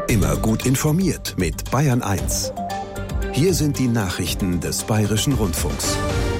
Immer gut informiert mit Bayern 1. Hier sind die Nachrichten des Bayerischen Rundfunks.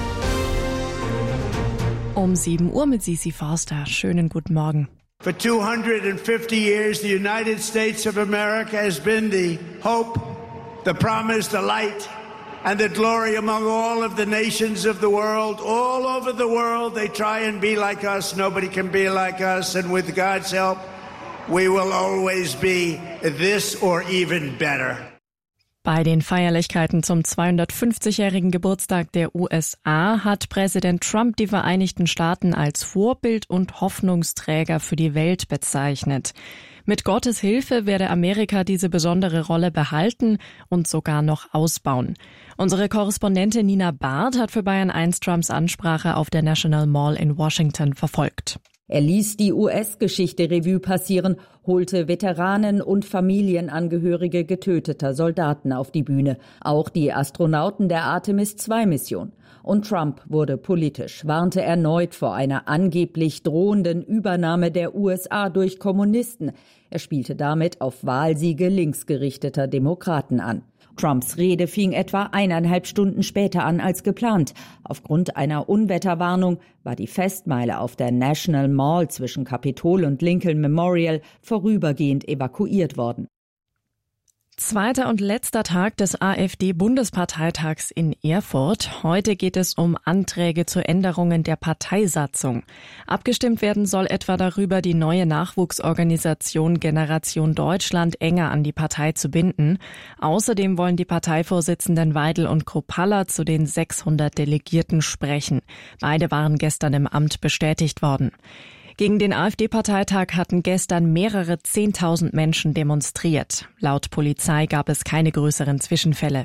Um 7 Uhr mit Sisi Forster. Schönen guten Morgen. For 250 years, the United States of America has been the hope, the promise, the light, and the glory among all of the nations of the world. All over the world, they try and be like us. Nobody can be like us. And with God's help, we will always be this or even better. Bei den Feierlichkeiten zum 250-jährigen Geburtstag der USA hat Präsident Trump die Vereinigten Staaten als Vorbild und Hoffnungsträger für die Welt bezeichnet. Mit Gottes Hilfe werde Amerika diese besondere Rolle behalten und sogar noch ausbauen. Unsere Korrespondentin Nina Barth hat für Bayern 1 Trumps Ansprache auf der National Mall in Washington verfolgt. Er ließ die US-Geschichte Revue passieren, holte Veteranen und Familienangehörige getöteter Soldaten auf die Bühne, auch die Astronauten der Artemis-II-Mission. Und Trump wurde politisch, warnte erneut vor einer angeblich drohenden Übernahme der USA durch Kommunisten. Er spielte damit auf Wahlsiege linksgerichteter Demokraten an. Trumps Rede fing etwa 1,5 Stunden später an als geplant. Aufgrund einer Unwetterwarnung war die Festmeile auf der National Mall zwischen Capitol und Lincoln Memorial vorübergehend evakuiert worden. Zweiter und letzter Tag des AfD-Bundesparteitags in Erfurt. Heute geht es um Anträge zu Änderungen der Parteisatzung. Abgestimmt werden soll etwa darüber, die neue Nachwuchsorganisation Generation Deutschland enger an die Partei zu binden. Außerdem wollen die Parteivorsitzenden Weidel und Kruppalla zu den 600 Delegierten sprechen. Beide waren gestern im Amt bestätigt worden. Gegen den AfD-Parteitag hatten gestern mehrere 10.000 Menschen demonstriert. Laut Polizei gab es keine größeren Zwischenfälle.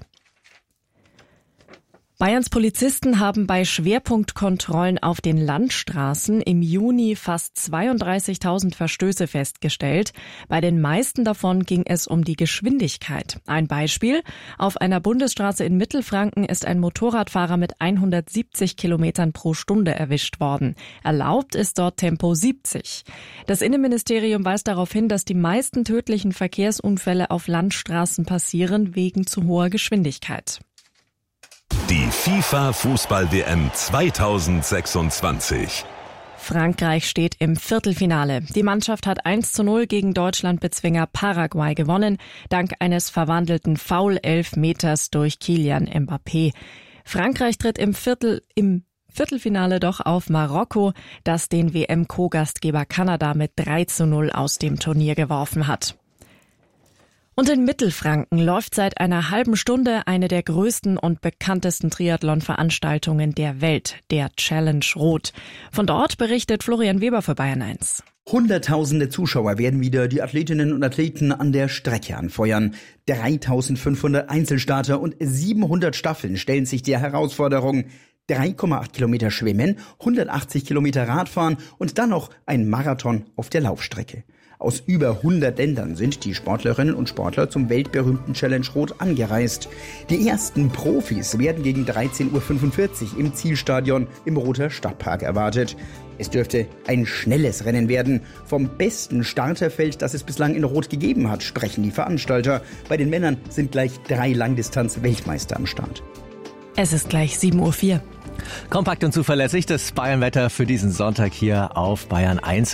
Bayerns Polizisten haben bei Schwerpunktkontrollen auf den Landstraßen im Juni fast 32.000 Verstöße festgestellt. Bei den meisten davon ging es um die Geschwindigkeit. Ein Beispiel: Auf einer Bundesstraße in Mittelfranken ist ein Motorradfahrer mit 170 Kilometern pro Stunde erwischt worden. Erlaubt ist dort Tempo 70. Das Innenministerium weist darauf hin, dass die meisten tödlichen Verkehrsunfälle auf Landstraßen passieren wegen zu hoher Geschwindigkeit. Die FIFA-Fußball-WM 2026. Frankreich steht im Viertelfinale. Die Mannschaft hat 1:0 gegen Deutschland-Bezwinger Paraguay gewonnen, dank eines verwandelten Foul-Elfmeters durch Kylian Mbappé. Frankreich tritt im Viertelfinale doch auf Marokko, das den WM-Co-Gastgeber Kanada mit 3:0 aus dem Turnier geworfen hat. Und in Mittelfranken läuft seit einer halben Stunde eine der größten und bekanntesten Triathlon-Veranstaltungen der Welt, der Challenge Rot. Von dort berichtet Florian Weber für Bayern 1. Hunderttausende Zuschauer werden wieder die Athletinnen und Athleten an der Strecke anfeuern. 3.500 Einzelstarter und 700 Staffeln stellen sich der Herausforderung. 3,8 Kilometer schwimmen, 180 Kilometer Radfahren und dann noch ein Marathon auf der Laufstrecke. Aus über 100 Ländern sind die Sportlerinnen und Sportler zum weltberühmten Challenge Rot angereist. Die ersten Profis werden gegen 13:45 Uhr im Zielstadion im Roter Stadtpark erwartet. Es dürfte ein schnelles Rennen werden. Vom besten Starterfeld, das es bislang in Rot gegeben hat, sprechen die Veranstalter. Bei den Männern sind gleich 3 Langdistanz-Weltmeister am Start. Es ist gleich 7:04 Uhr. Kompakt und zuverlässig das Bayern-Wetter für diesen Sonntag hier auf Bayern 1.